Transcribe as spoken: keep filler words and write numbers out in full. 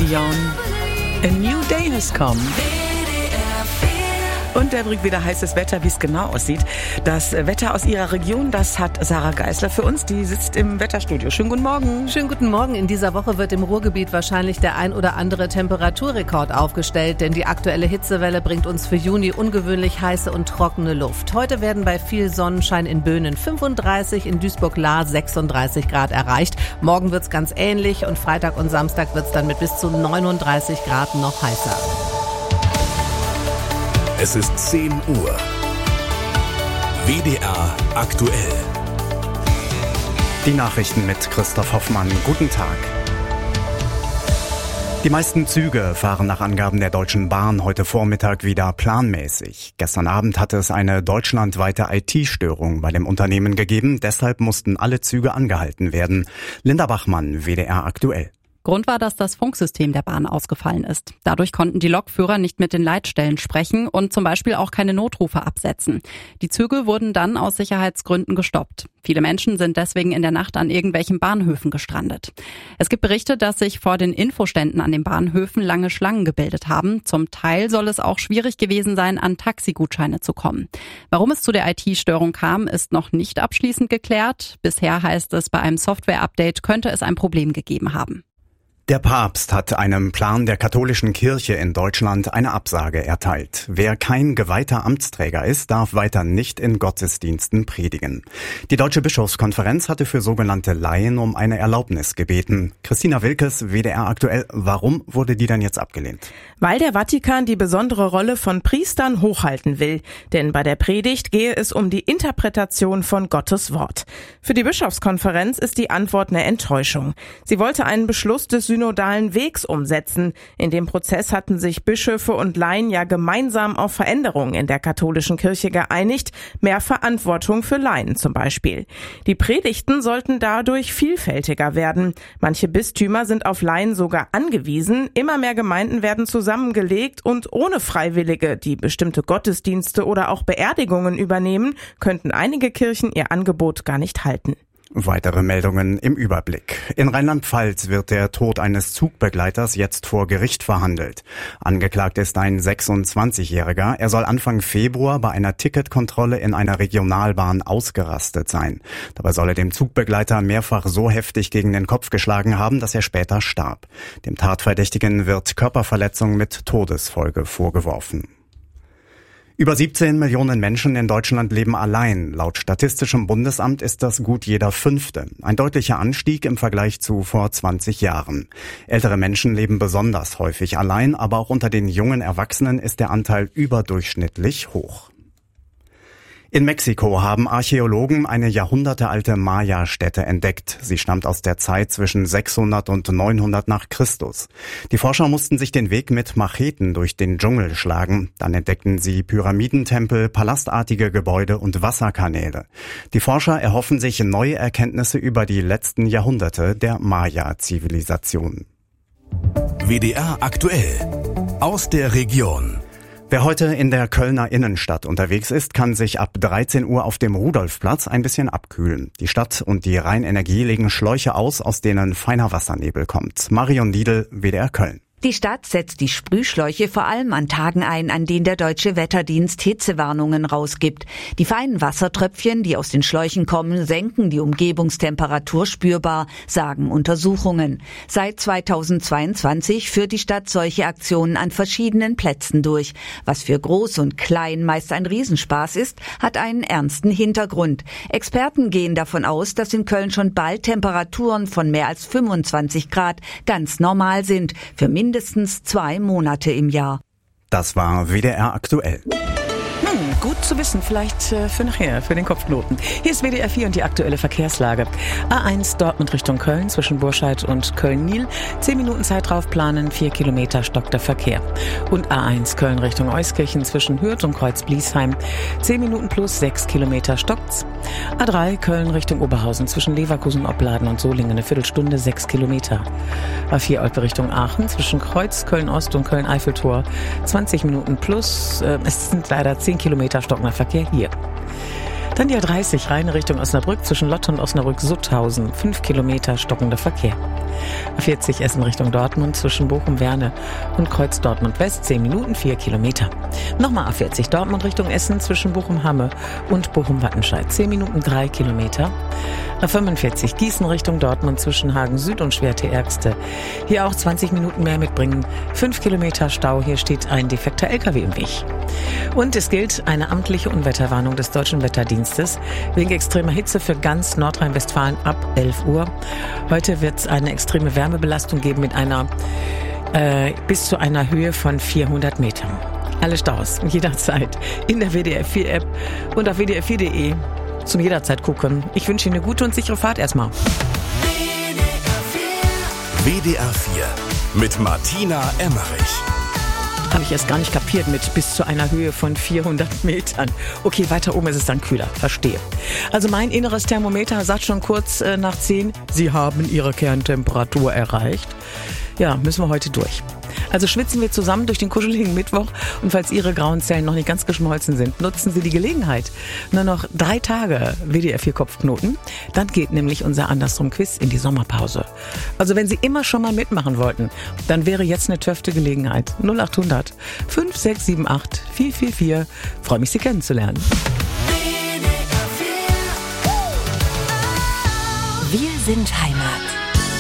Dion. A new day has come. Und der bringt wieder heißes Wetter, wie es genau aussieht. Das Wetter aus Ihrer Region, das hat Sarah Geisler für uns. Die sitzt im Wetterstudio. Schönen guten Morgen. Schönen guten Morgen. In dieser Woche wird im Ruhrgebiet wahrscheinlich der ein oder andere Temperaturrekord aufgestellt, denn die aktuelle Hitzewelle bringt uns für Juni ungewöhnlich heiße und trockene Luft. Heute werden bei viel Sonnenschein in Böhnen fünfunddreißig, in Duisburg-Lahr sechsunddreißig Grad erreicht. Morgen wird's ganz ähnlich und Freitag und Samstag wird's dann mit bis zu neununddreißig Grad noch heißer. Es ist zehn Uhr. W D R aktuell. Die Nachrichten mit Christoph Hoffmann. Guten Tag. Die meisten Züge fahren nach Angaben der Deutschen Bahn heute Vormittag wieder planmäßig. Gestern Abend hatte es eine deutschlandweite I T-Störung bei dem Unternehmen gegeben. Deshalb mussten alle Züge angehalten werden. Linda Bachmann, W D R aktuell. Grund war, dass das Funksystem der Bahn ausgefallen ist. Dadurch konnten die Lokführer nicht mit den Leitstellen sprechen und zum Beispiel auch keine Notrufe absetzen. Die Züge wurden dann aus Sicherheitsgründen gestoppt. Viele Menschen sind deswegen in der Nacht an irgendwelchen Bahnhöfen gestrandet. Es gibt Berichte, dass sich vor den Infoständen an den Bahnhöfen lange Schlangen gebildet haben. Zum Teil soll es auch schwierig gewesen sein, an Taxigutscheine zu kommen. Warum es zu der I T-Störung kam, ist noch nicht abschließend geklärt. Bisher heißt es, bei einem Software-Update könnte es ein Problem gegeben haben. Der Papst hat einem Plan der katholischen Kirche in Deutschland eine Absage erteilt. Wer kein geweihter Amtsträger ist, darf weiter nicht in Gottesdiensten predigen. Die Deutsche Bischofskonferenz hatte für sogenannte Laien um eine Erlaubnis gebeten. Christina Wilkes, W D R aktuell. Warum wurde die denn jetzt abgelehnt? Weil der Vatikan die besondere Rolle von Priestern hochhalten will. Denn bei der Predigt gehe es um die Interpretation von Gottes Wort. Für die Bischofskonferenz ist die Antwort eine Enttäuschung. Sie wollte einen Beschluss des synodalen Wegs umsetzen. In dem Prozess hatten sich Bischöfe und Laien ja gemeinsam auf Veränderungen in der katholischen Kirche geeinigt. Mehr Verantwortung für Laien zum Beispiel. Die Predigten sollten dadurch vielfältiger werden. Manche Bistümer sind auf Laien sogar angewiesen. Immer mehr Gemeinden werden zusammengelegt und ohne Freiwillige, die bestimmte Gottesdienste oder auch Beerdigungen übernehmen, könnten einige Kirchen ihr Angebot gar nicht halten. Weitere Meldungen im Überblick. In Rheinland-Pfalz wird der Tod eines Zugbegleiters jetzt vor Gericht verhandelt. Angeklagt ist ein sechsundzwanzigjähriger. Er soll Anfang Februar bei einer Ticketkontrolle in einer Regionalbahn ausgerastet sein. Dabei soll er dem Zugbegleiter mehrfach so heftig gegen den Kopf geschlagen haben, dass er später starb. Dem Tatverdächtigen wird Körperverletzung mit Todesfolge vorgeworfen. Über siebzehn Millionen Menschen in Deutschland leben allein. Laut Statistischem Bundesamt ist das gut jeder Fünfte. Ein deutlicher Anstieg im Vergleich zu vor zwanzig Jahren. Ältere Menschen leben besonders häufig allein, aber auch unter den jungen Erwachsenen ist der Anteil überdurchschnittlich hoch. In Mexiko haben Archäologen eine jahrhundertealte Maya-Stätte entdeckt. Sie stammt aus der Zeit zwischen sechshundert und neunhundert nach Christus. Die Forscher mussten sich den Weg mit Macheten durch den Dschungel schlagen. Dann entdeckten sie Pyramidentempel, palastartige Gebäude und Wasserkanäle. Die Forscher erhoffen sich neue Erkenntnisse über die letzten Jahrhunderte der Maya-Zivilisation. W D R aktuell. Aus der Region. Wer heute in der Kölner Innenstadt unterwegs ist, kann sich ab dreizehn Uhr auf dem Rudolfplatz ein bisschen abkühlen. Die Stadt und die Rheinenergie legen Schläuche aus, aus denen feiner Wassernebel kommt. Marion Diedl, W D R Köln. Die Stadt setzt die Sprühschläuche vor allem an Tagen ein, an denen der Deutsche Wetterdienst Hitzewarnungen rausgibt. Die feinen Wassertröpfchen, die aus den Schläuchen kommen, senken die Umgebungstemperatur spürbar, sagen Untersuchungen. Seit zweitausendzweiundzwanzig führt die Stadt solche Aktionen an verschiedenen Plätzen durch. Was für Groß und Klein meist ein Riesenspaß ist, hat einen ernsten Hintergrund. Experten gehen davon aus, dass in Köln schon bald Temperaturen von mehr als fünfundzwanzig Grad ganz normal sind, für mindestens zwei Monate im Jahr. Das war W D R aktuell. Hm, gut zu wissen, vielleicht äh, für nachher, für den Kopfknoten. Hier ist W D R vier und die aktuelle Verkehrslage. A eins Dortmund Richtung Köln zwischen Burscheid und Köln-Nil. Zehn Minuten Zeit drauf planen, vier Kilometer stockt der Verkehr. Und A eins Köln Richtung Euskirchen zwischen Hürth und Kreuz-Bliesheim. Zehn Minuten plus sechs Kilometer stockt's. A drei Köln Richtung Oberhausen zwischen Leverkusen, Opladen und Solingen eine Viertelstunde, sechs Kilometer. A vier Olpe Richtung Aachen zwischen Kreuz, Köln-Ost und Köln-Eiffeltor. zwanzig Minuten plus, äh, es sind leider zehn Kilometer stockender Verkehr hier. Dann die A dreißig Rhein Richtung Osnabrück zwischen Lotte und Osnabrück-Sutthausen. fünf Kilometer stockender Verkehr. A vierzig Essen Richtung Dortmund zwischen Bochum-Werne und Kreuz Dortmund West, zehn Minuten, vier Kilometer. Nochmal A vierzig Dortmund Richtung Essen zwischen Bochum-Hamme und Bochum-Wattenscheid, zehn Minuten, drei Kilometer. A fünfundvierzig Gießen Richtung Dortmund zwischen Hagen Süd und Schwerte-Ergste. Hier auch zwanzig Minuten mehr mitbringen, fünf Kilometer Stau, hier steht ein defekter L K W im Weg. Und es gilt eine amtliche Unwetterwarnung des Deutschen Wetterdienstes wegen extremer Hitze für ganz Nordrhein-Westfalen ab elf Uhr. Heute wird es eine extreme Wärmebelastung geben mit einer äh, bis zu einer Höhe von vierhundert Metern. Alle Staus jederzeit in der W D R vier App und auf w d r vier punkt d e zum jederzeit gucken. Ich wünsche Ihnen eine gute und sichere Fahrt erstmal. W D R vier mit Martina Emmerich. Habe ich erst gar nicht kapiert mit bis zu einer Höhe von vierhundert Metern. Okay, weiter oben ist es dann kühler, verstehe. Also mein inneres Thermometer sagt schon kurz äh, nach zehn, Sie haben Ihre Kerntemperatur erreicht. Ja, müssen wir heute durch. Also schwitzen wir zusammen durch den kuscheligen Mittwoch und falls Ihre grauen Zellen noch nicht ganz geschmolzen sind, nutzen Sie die Gelegenheit. Nur noch drei Tage W D R vier Kopfknoten, dann geht nämlich unser Andersrum-Quiz in die Sommerpause. Also wenn Sie immer schon mal mitmachen wollten, dann wäre jetzt eine töfte Gelegenheit. null acht hundert fünf sechs sieben acht vier vier vier. Freue mich, Sie kennenzulernen. Wir sind Heimat.